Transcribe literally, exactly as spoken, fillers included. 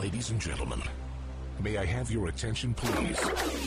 Ladies and gentlemen, may I have your attention, please?